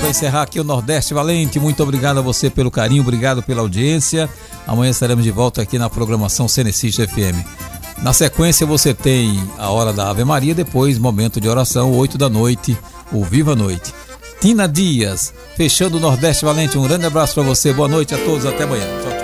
para encerrar aqui o Nordeste Valente. Muito obrigado a você pelo carinho, obrigado pela audiência. Amanhã estaremos de volta aqui na programação Cenecista FM. Na sequência você tem a Hora da Ave Maria, depois momento de oração, 8 da noite, o Viva a Noite. Tina Dias, fechando o Nordeste Valente. Um grande abraço para você, boa noite a todos, até amanhã. Tchau.